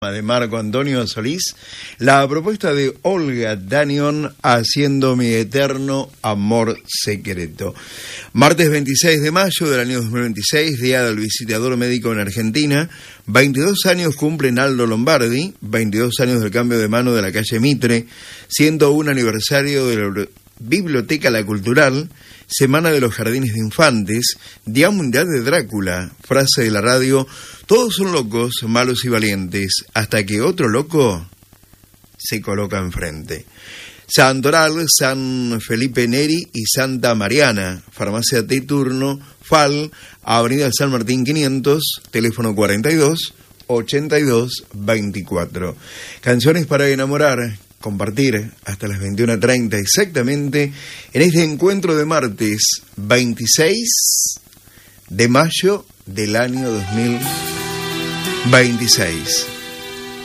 De Marco Antonio Solís, la propuesta de Olga Danion, Haciendo mi eterno amor secreto. Martes 26 de mayo del año 2026, Día del Visitador Médico en Argentina. 22 años cumple Naldo Lombardi, 22 años del cambio de mano de la calle Mitre, 101 aniversario de la Biblioteca La Cultural, Semana de los Jardines de Infantes, Día Mundial de Drácula, frase de la radio: todos son locos, malos y valientes, hasta que otro loco se coloca enfrente. Santoral, San Felipe Neri y Santa Mariana, Farmacia T Turno, FAL, Avenida San Martín 500, teléfono 42 82 24. Canciones para enamorar, compartir hasta las 21:30 exactamente en este encuentro de martes 26 de mayo del año 2026.